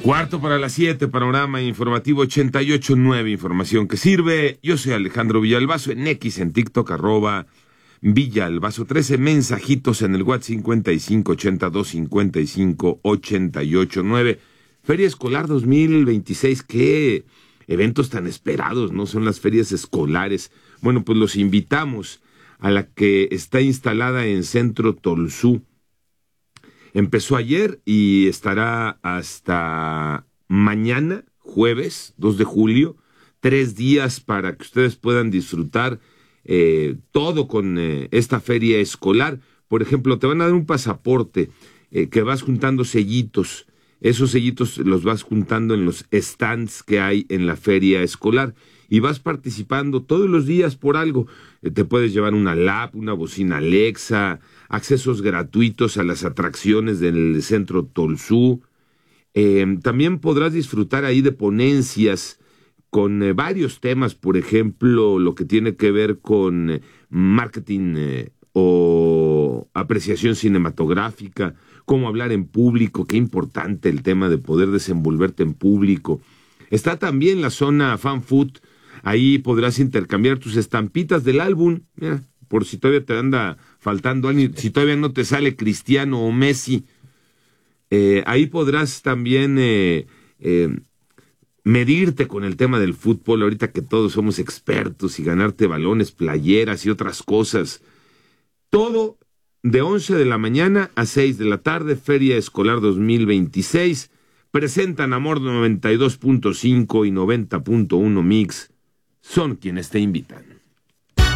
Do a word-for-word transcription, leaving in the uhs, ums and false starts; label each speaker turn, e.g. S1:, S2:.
S1: Cuarto para las siete, panorama informativo ochenta y ocho punto nueve, información que sirve. Yo soy Alejandro Villalbazo, en X, en TikTok, arroba Villalbazo trece, mensajitos en el WhatsApp cincuenta y cinco ochenta y dos cincuenta y cinco ochenta y ocho nueve. Feria Escolar dos mil veintiséis, qué eventos tan esperados, ¿no? Son las ferias escolares. Bueno, pues los invitamos a la que está instalada en Centro Tolsú. Empezó ayer y estará hasta mañana, jueves, dos de julio, tres días para que ustedes puedan disfrutar eh, todo con eh, esta feria escolar. Por ejemplo, te van a dar un pasaporte eh, que vas juntando sellitos. Esos sellitos los vas juntando en los stands que hay en la feria escolar y vas participando todos los días por algo. Eh, te puedes llevar una lap, una bocina Alexa, accesos gratuitos a las atracciones del Centro Tolsú. Eh, también podrás disfrutar ahí de ponencias con eh, varios temas, por ejemplo, lo que tiene que ver con eh, marketing eh, o apreciación cinematográfica, cómo hablar en público, qué importante el tema de poder desenvolverte en público. Está también la zona Fan Food, ahí podrás intercambiar tus estampitas del álbum, mira, por si todavía te anda faltando alguien, si todavía no te sale Cristiano o Messi. Eh, ahí podrás también eh, eh, medirte con el tema del fútbol, ahorita que todos somos expertos, y ganarte balones, playeras y otras cosas. Todo de once de la mañana a seis de la tarde, Feria Escolar dos mil veintiséis. Presentan Amor noventa y dos punto cinco y noventa punto uno Mix. Son quienes te invitan.